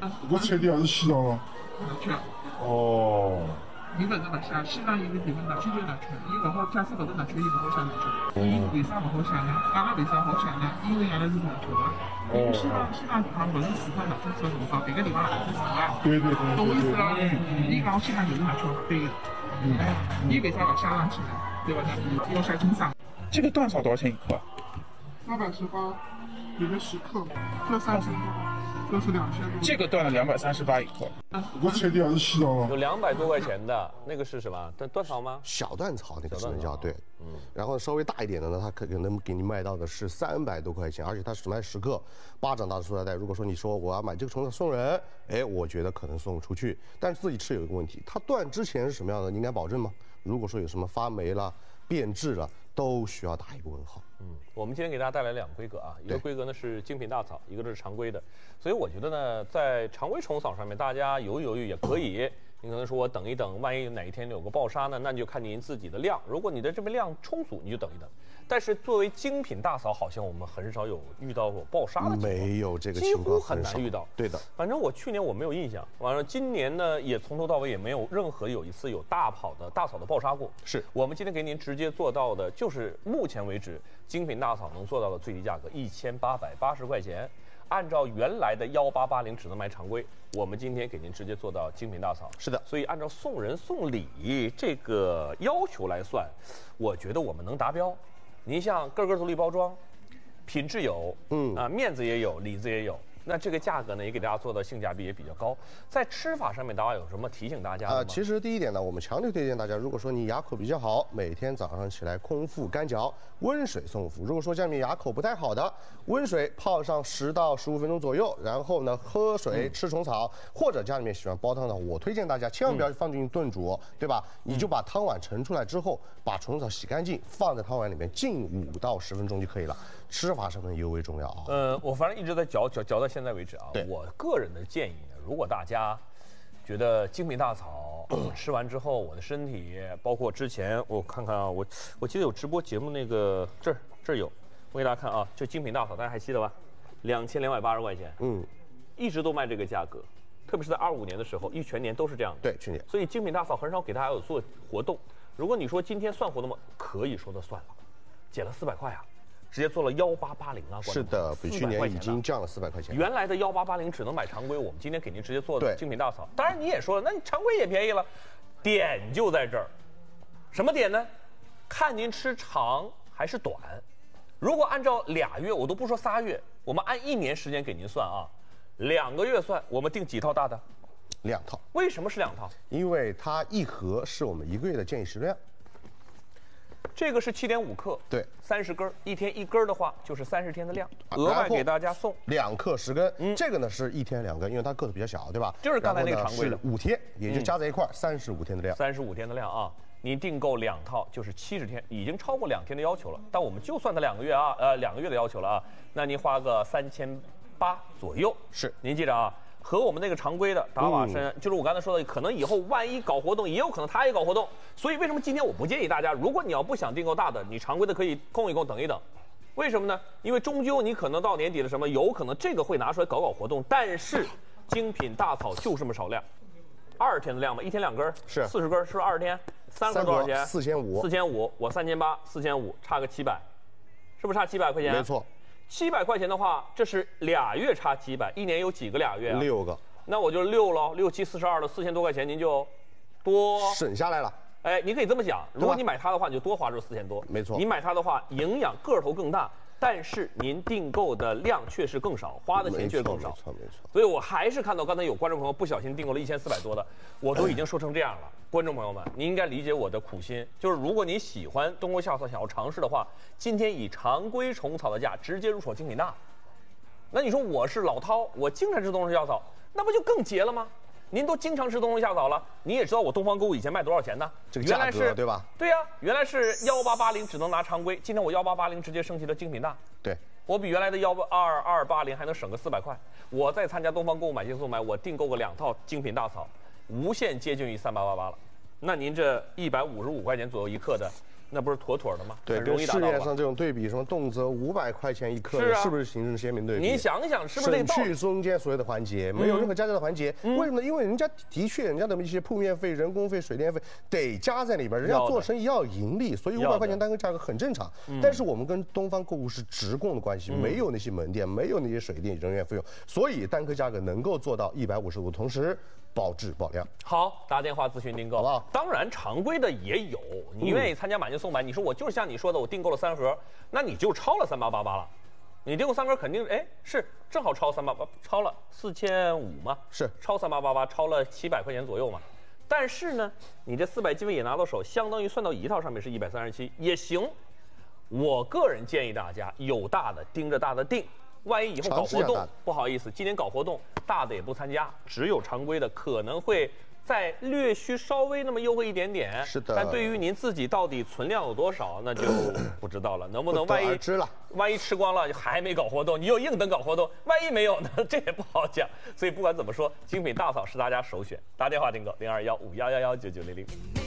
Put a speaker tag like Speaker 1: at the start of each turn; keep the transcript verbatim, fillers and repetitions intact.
Speaker 1: 我彻底还是洗到了。
Speaker 2: 去。
Speaker 1: 哦。
Speaker 2: 你搿个勿下，西藏有个地方拿去就拿去，伊勿好，假使搿个拿去，伊勿好下拿去。伊为啥勿好下呢？阿拉为啥好下呢？因为阿拉是农村的。因为西藏西藏地方勿是四川拿去吃农庄，别个地方拿去吃啊。
Speaker 1: 对对对。
Speaker 2: 懂我意思了？伊讲西藏就是拿去对的。哎，伊为啥勿下上去呢？对不对？要下金桑。这个断草多少钱一克？三百十八，一个十克，各三十克。都是两千多，这个断了两百三十八一克。
Speaker 1: 我彻底还是洗到了。
Speaker 3: 有两百多块钱的那个是什么？断断草吗？
Speaker 4: 小断草那个只能叫对，嗯。然后稍微大一点的呢，它可可能给你卖到的是三百多块钱，而且它只卖十克，巴掌大的塑料袋。如果说你说我要买这个虫子送人，哎，我觉得可能送出去，但是自己吃有一个问题，它断之前是什么样的？你敢保证吗？如果说有什么发霉了、变质了，都需要打一个问号。
Speaker 3: 嗯，我们今天给大家带来两个规格啊，一个规格呢是精品大草，一个是常规的。所以我觉得呢，在常规虫草上面，大家犹豫犹豫也可以。你可能说我等一等，万一哪一天有个爆杀呢，那就看您自己的量。如果你的这边量充足，你就等一等。但是作为精品大草，好像我们很少有遇到过爆杀的情况，
Speaker 4: 没有这个情况，
Speaker 3: 几乎很难遇到。
Speaker 4: 对的，
Speaker 3: 反正我去年我没有印象，完了今年呢也从头到尾也没有任何有一次有大跑的大草的爆杀过。
Speaker 4: 是
Speaker 3: 我们今天给您直接做到的，就是目前为止精品大草能做到的最低价格一千八百八十块钱。按照原来的幺八八零只能买常规，我们今天给您直接做到精品大草。
Speaker 4: 是的，
Speaker 3: 所以按照送人送礼这个要求来算，我觉得我们能达标。您像个个独立包装，品质有，嗯啊，面子也有，里子也有。那这个价格呢，也给大家做的性价比也比较高。在吃法上面，大家有什么提醒大家的吗？
Speaker 4: 啊，其实第一点呢，我们强烈推荐大家，如果说你牙口比较好，每天早上起来空腹干嚼，温水送服。如果说家里面牙口不太好的，温水泡上十到十五分钟左右，然后呢喝水吃虫草，嗯、或者家里面喜欢煲汤的，我推荐大家千万不要放进去炖煮，嗯、对吧？你就把汤碗盛出来之后，把虫草洗干净，放在汤碗里面浸五到十分钟就可以了。吃法上面尤为重要啊。
Speaker 3: 呃，我反正一直在嚼嚼嚼到现在为止啊。我个人的建议呢，如果大家觉得精品大草我吃完之后，我的身体，包括之前我看看啊，我我记得有直播节目那个这儿这儿有，我给大家看啊，就精品大草，大家还记得吧？两千两百八十块钱，嗯，一直都卖这个价格，特别是在二五年的时候，一全年都是这样的。
Speaker 4: 对，去年。
Speaker 3: 所以精品大草很少给大家有做活动。如果你说今天算活动吗？可以说的算了，减了四百块啊。直接做了幺八八零啊，
Speaker 4: 是的，比去年已经降了四百块钱。
Speaker 3: 原来的幺八八零只能买常规，我们今天给您直接做的精品大草。当然你也说了，那你常规也便宜了，点就在这儿。什么点呢？看您吃长还是短。如果按照俩月，我都不说仨月，我们按一年时间给您算啊，两个月算，我们定几套大的？
Speaker 4: 两套。
Speaker 3: 为什么是两套？
Speaker 4: 因为它一盒是我们一个月的建议食量。
Speaker 3: 这个是七点五克，
Speaker 4: 对，
Speaker 3: 三十根，一天一根的话就是三十天的量，额外给大家送
Speaker 4: 两克十根。嗯，这个呢是一天两根，因为它个头比较小，对吧？
Speaker 3: 就是刚才那个常规的
Speaker 4: 五天，也就加在一块三十五天的量。
Speaker 3: 三十五天的量啊，您订购两套就是七十天，已经超过两天的要求了。但我们就算它两个月啊，呃，两个月的要求了啊，那您花个三千八左右。
Speaker 4: 是，
Speaker 3: 您记着啊。和我们那个常规的打瓦参，嗯、就是我刚才说的，可能以后万一搞活动，也有可能他也搞活动。所以为什么今天我不建议大家，如果你要不想订购大的，你常规的可以供一供，等一等。为什么呢？因为终究你可能到年底了什么，有可能这个会拿出来搞搞活动，但是精品大草就这么少量，二十天的量嘛，一天两根
Speaker 4: 是
Speaker 3: 四十根，是不是二十天？三十根多少钱？
Speaker 4: 四千五。
Speaker 3: 四千五，我三千八，四千五，差个七百，是不是差七百块钱？
Speaker 4: 没错。
Speaker 3: 七百块钱的话，这是俩月差七百，一年有几个俩月啊？
Speaker 4: 六个。
Speaker 3: 那我就六了，六七四十二了，四千多块钱您就多
Speaker 4: 省下来了。
Speaker 3: 哎，你可以这么讲，如果你买它的话，你就多花这四千多。
Speaker 4: 没错。
Speaker 3: 你买它的话，营养个头更大，但是您订购的量确实更少，花的钱却更少。
Speaker 4: 没错没错。
Speaker 3: 所以我还是看到刚才有观众朋友不小心订购了一千四百多的，我都已经说成这样了。观众朋友们，您应该理解我的苦心，就是如果你喜欢东沟夏草，想要尝试的话，今天以常规虫草的价直接入手精品大。那你说我是老饕，我经常吃东沟夏草。那不就更结了吗？您都经常吃东沟夏草了，你也知道我东方购物以前卖多少钱呢？
Speaker 4: 这个价格对吧？
Speaker 3: 对呀、啊，原来是幺八八零只能拿常规，今天我幺八八零直接升级了精品大。
Speaker 4: 对，
Speaker 3: 我比原来的幺二二八零还能省个四百块。我再参加东方购物买进送买，我订购个两套精品大草，无限接近于三八八八了。那您这一百五十五块钱左右一克的， 那不是妥妥的吗？
Speaker 4: 对，
Speaker 3: 很容易达到吧。
Speaker 4: 跟市面上这种对比，什么动辄五百块钱一克的，
Speaker 3: 是啊
Speaker 4: 是不是形成鲜明对比？
Speaker 3: 你想想，是不是这个道理？
Speaker 4: 省去中间所有的环节，没有任何加价的环节。
Speaker 3: 嗯
Speaker 4: 为什么呢？因为人家的确，人家的一些铺面费、人工费、水电费得加在里边，人家
Speaker 3: 要的
Speaker 4: 做生意要盈利，所以五
Speaker 3: 要的
Speaker 4: 百块钱单个价格很正常。但是我们跟东方购物是直供的关系，没有那些门店，没有那些水电人员费用，所以单颗价格能够做到一百五十五，同时保质保量。
Speaker 3: 好，打电话咨询订购，
Speaker 4: 好不好？
Speaker 3: 当然，常规的也有。你愿意参加买就送买，你说我就是像你说的，我订购了三盒，那你就超了三八八八了。你订购三盒肯定哎是正好超三八八，超了四千五嘛，
Speaker 4: 是
Speaker 3: 超三八八八，超了七百块钱左右嘛。但是呢，你这四百积分也拿到手，相当于算到一套上面是一百三十七，也行。我个人建议大家有大的盯着大的订。万一以后搞活动，不好意思，今年搞活动大的也不参加，只有常规的可能会再略须稍微那么优惠一点点。
Speaker 4: 是的，
Speaker 3: 但对于您自己到底存量有多少，那就不知道了。能不能万一
Speaker 4: 知了，
Speaker 3: 万一吃光了还没搞活动，你又硬等搞活动，万一没有呢？这也不好讲。所以不管怎么说，精品大嫂是大家首选。打电话订购零二幺五幺幺幺九九零零。